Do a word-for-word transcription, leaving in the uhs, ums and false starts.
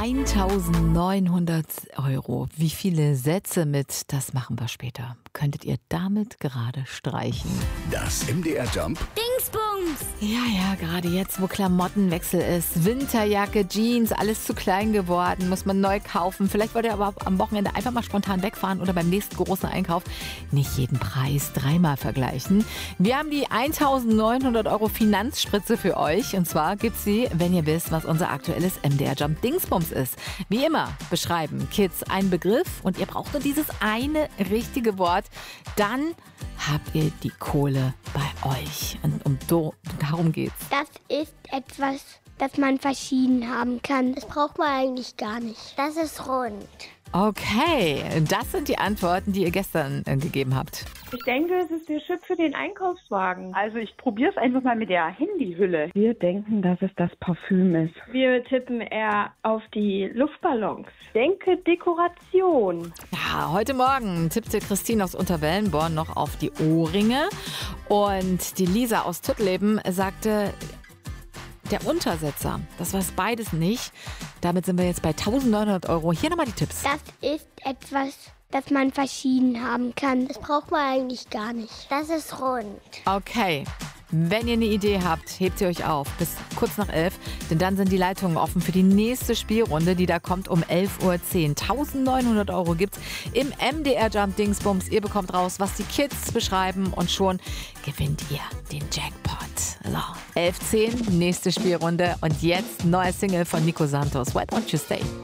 eintausendneunhundert Euro. Wie viele Sätze mit "Das machen wir später" könntet ihr damit gerade streichen? Das M D R Jump Dingsbums! Ja, ja, gerade jetzt, wo Klamottenwechsel ist. Winterjacke, Jeans, alles zu klein geworden, muss man neu kaufen. Vielleicht wollt ihr aber am Wochenende einfach mal spontan wegfahren oder beim nächsten großen Einkauf nicht jeden Preis dreimal vergleichen. Wir haben die eintausendneunhundert Euro Finanzspritze für euch. Und zwar gibt's sie, wenn ihr wisst, was unser aktuelles M D R Jump Dingsbums ist. Wie immer beschreiben Kids einen Begriff und ihr braucht nur dieses eine richtige Wort. Dann habt ihr die Kohle bei euch. Und um do, darum geht's. Das ist etwas, das man verschieden haben kann. Das braucht man eigentlich gar nicht. Das ist rund. Okay, das sind die Antworten, die ihr gestern äh, gegeben habt. Ich denke, es ist der Chip für den Einkaufswagen. Also ich probiere es einfach mal mit der Handyhülle. Wir denken, dass es das Parfüm ist. Wir tippen eher auf die Luftballons. Ich denke Dekoration. Ja, heute Morgen tippte Christine aus Unterwellenborn noch auf die Ohrringe. Und die Lisa aus Tüttleben sagte, der Untersetzer. Das war es beides nicht. Damit sind wir jetzt bei eintausendneunhundert Euro. Hier nochmal die Tipps. Das ist etwas, das man verschieden haben kann. Das braucht man eigentlich gar nicht. Das ist rund. Okay, wenn ihr eine Idee habt, hebt sie euch auf bis kurz nach elf, denn dann sind die Leitungen offen für die nächste Spielrunde, die da kommt um elf Uhr zehn. eintausendneunhundert Euro gibt's im M D R Jump Dingsbums. Ihr bekommt raus, was die Kids beschreiben und schon gewinnt ihr den Jackpot. So, elf Uhr zehn, nächste Spielrunde und jetzt neuer Single von Nico Santos. Why don't you stay?